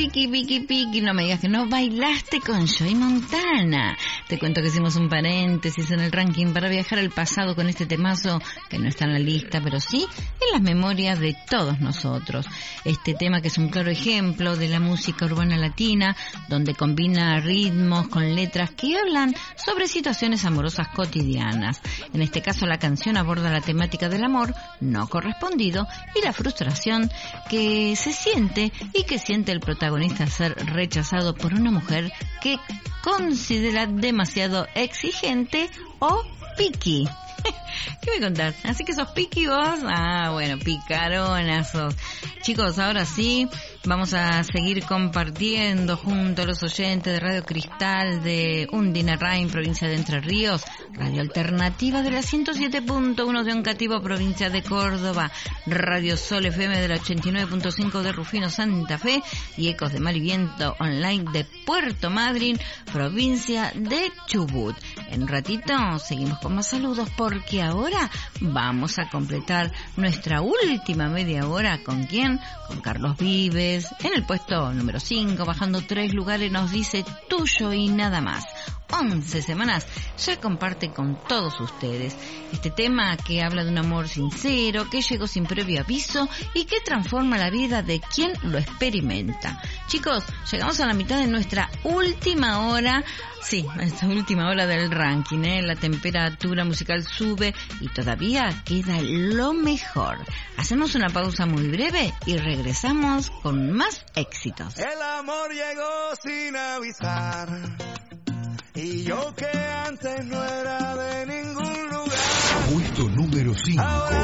Piqui, piqui, piqui, no me digas que no bailaste con Joey Montana. Te cuento que hicimos un paréntesis en el ranking para viajar al pasado con este temazo que no está en la lista, pero sí en las memorias de todos nosotros. Este tema que es un claro ejemplo de la música urbana latina, donde combina ritmos con letras que hablan sobre situaciones amorosas cotidianas. En este caso la canción aborda la temática del amor no correspondido y la frustración que se siente y que siente el protagonista ser rechazado por una mujer que considera demasiado exigente o picky. ¿Qué me contás? ¿Así que sos picky vos? Ah, bueno, picarona sos. Chicos, ahora sí, vamos a seguir compartiendo junto a los oyentes de Radio Cristal de Undinarrain, provincia de Entre Ríos, Radio Alternativa de la 107.1 de Oncativo, provincia de Córdoba, Radio Sol FM de la 89.5 de Rufino, Santa Fe, y Ecos de Mar y Viento Online de Puerto Madryn, provincia de Chubut. En un ratito seguimos con más saludos porque ahora vamos a completar nuestra última media hora. ¿Con quién? Con Carlos Vives. En el puesto número 5, bajando 3 lugares, nos dice Tuyo y nada más. 11 semanas ya comparte con todos ustedes este tema que habla de un amor sincero, que llegó sin previo aviso y que transforma la vida de quien lo experimenta. Chicos, llegamos a la mitad de nuestra última hora. Sí, esta última hora del ranking, la temperatura musical sube y todavía queda lo mejor. Hacemos una pausa muy breve y regresamos con más éxitos. El amor llegó sin avisar, y yo que antes no era de ningún lugar. Puesto número 5.